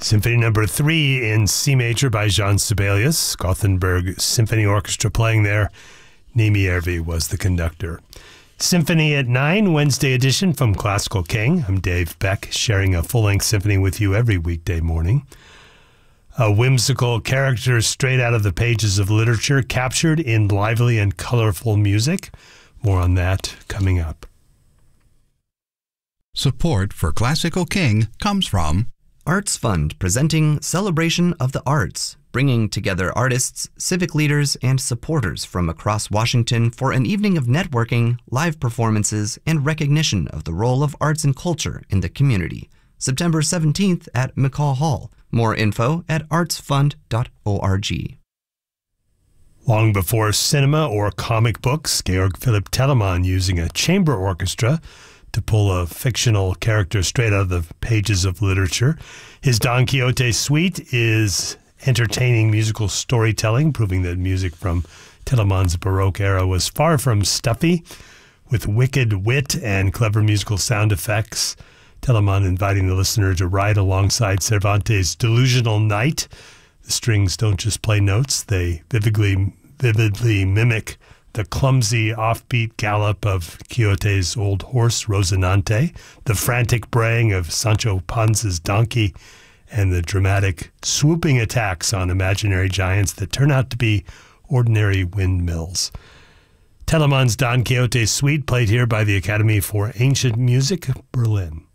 Symphony Number 3 in C major by Jean Sibelius, Gothenburg Symphony Orchestra playing there. Niemi Järvi was the conductor. Symphony at 9, Wednesday edition from Classical King. I'm Dave Beck, sharing a full-length symphony with you every weekday morning. A whimsical character straight out of the pages of literature, captured in lively and colorful music. More on that coming up. Support for Classical King comes from Arts Fund, presenting Celebration of the Arts, bringing together artists, civic leaders, and supporters from across Washington for an evening of networking, live performances, and recognition of the role of arts and culture in the community. September 17th at McCaw Hall. More info at artsfund.org. Long before cinema or comic books, Georg Philipp Telemann using a chamber orchestra to pull a fictional character straight out of the pages of literature. His Don Quixote suite is entertaining musical storytelling, proving that music from Telemann's Baroque era was far from stuffy, with wicked wit and clever musical sound effects. Telemann inviting the listener to ride alongside Cervantes' delusional knight. The strings don't just play notes, they vividly mimic the clumsy offbeat gallop of Quixote's old horse, Rocinante, the frantic braying of Sancho Panza's donkey, and the dramatic swooping attacks on imaginary giants that turn out to be ordinary windmills. Telemann's Don Quixote suite played here by the Academy for Ancient Music, Berlin.